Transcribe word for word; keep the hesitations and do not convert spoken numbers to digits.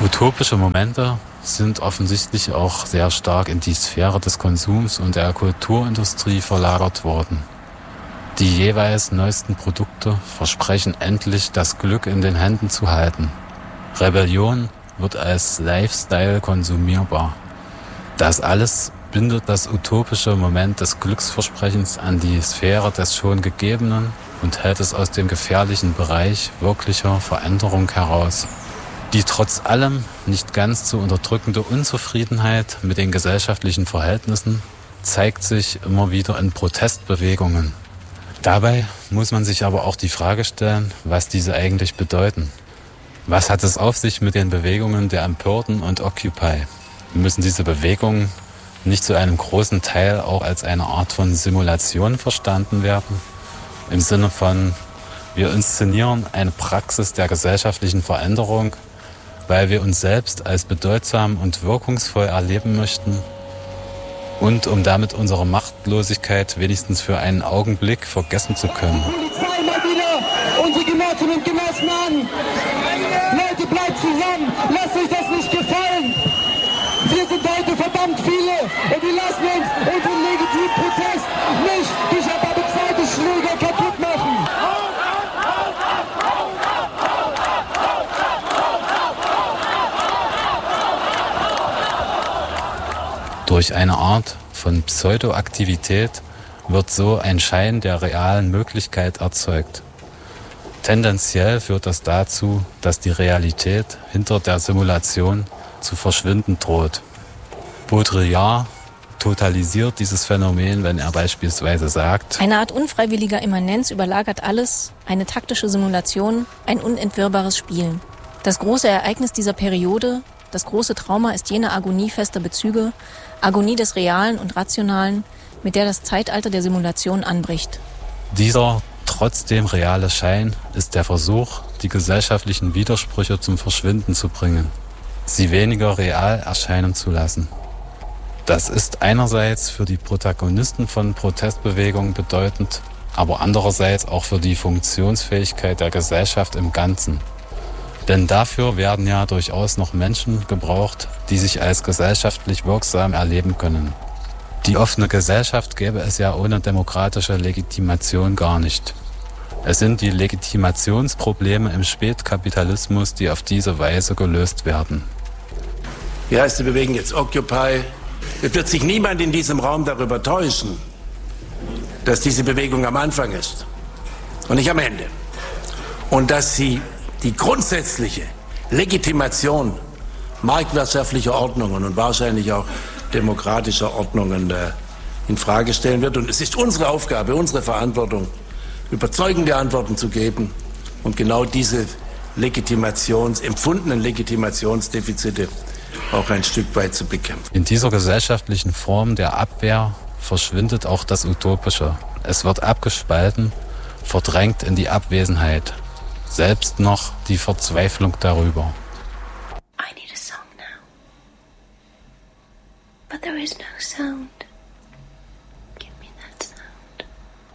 Utopische Momente sind offensichtlich auch sehr stark in die Sphäre des Konsums und der Kulturindustrie verlagert worden. Die jeweils neuesten Produkte versprechen endlich, das Glück in den Händen zu halten. Rebellion wird als Lifestyle konsumierbar. Das alles bindet das utopische Moment des Glücksversprechens an die Sphäre des schon Gegebenen und hält es aus dem gefährlichen Bereich wirklicher Veränderung heraus. Die trotz allem nicht ganz zu unterdrückende Unzufriedenheit mit den gesellschaftlichen Verhältnissen zeigt sich immer wieder in Protestbewegungen. Dabei muss man sich aber auch die Frage stellen, was diese eigentlich bedeuten. Was hat es auf sich mit den Bewegungen der Empörten und Occupy? Müssen diese Bewegungen nicht zu einem großen Teil auch als eine Art von Simulation verstanden werden? Im Sinne von, wir inszenieren eine Praxis der gesellschaftlichen Veränderung, weil wir uns selbst als bedeutsam und wirkungsvoll erleben möchten und um damit unsere Machtlosigkeit wenigstens für einen Augenblick vergessen zu können. Polizei mal wieder unsere Genossinnen und Genossen an. Leute, bleibt zusammen, lasst euch das nicht gefallen. Wir sind heute verdammt viele und wir lassen uns unseren legitimen Protest nicht durch aber bezahlte Schläger kaputt machen. Durch eine Art von Pseudoaktivität wird so ein Schein der realen Möglichkeit erzeugt. Tendenziell führt das dazu, dass die Realität hinter der Simulation zu verschwinden droht. Baudrillard totalisiert dieses Phänomen, wenn er beispielsweise sagt: Eine Art unfreiwilliger Immanenz überlagert alles, eine taktische Simulation, ein unentwirrbares Spiel. Das große Ereignis dieser Periode, das große Trauma ist jene Agonie fester Bezüge, Agonie des Realen und Rationalen, mit der das Zeitalter der Simulation anbricht. Dieser trotzdem reale Schein ist der Versuch, die gesellschaftlichen Widersprüche zum Verschwinden zu bringen, sie weniger real erscheinen zu lassen. Das ist einerseits für die Protagonisten von Protestbewegungen bedeutend, aber andererseits auch für die Funktionsfähigkeit der Gesellschaft im Ganzen. Denn dafür werden ja durchaus noch Menschen gebraucht, die sich als gesellschaftlich wirksam erleben können. Die offene Gesellschaft gäbe es ja ohne demokratische Legitimation gar nicht. Es sind die Legitimationsprobleme im Spätkapitalismus, die auf diese Weise gelöst werden. Wie heißt die Bewegung jetzt? Occupy. Es wird sich niemand in diesem Raum darüber täuschen, dass diese Bewegung am Anfang ist und nicht am Ende. Und dass sie die grundsätzliche Legitimation marktwirtschaftlicher Ordnungen und wahrscheinlich auch demokratischer Ordnungen äh, in Frage stellen wird. Und es ist unsere Aufgabe, unsere Verantwortung, überzeugende Antworten zu geben und genau diese Legitimations, empfundenen Legitimationsdefizite auch ein Stück weit zu bekämpfen. In dieser gesellschaftlichen Form der Abwehr verschwindet auch das Utopische. Es wird abgespalten, verdrängt in die Abwesenheit. Selbst noch die Verzweiflung darüber. I need a song now. But there is no sound.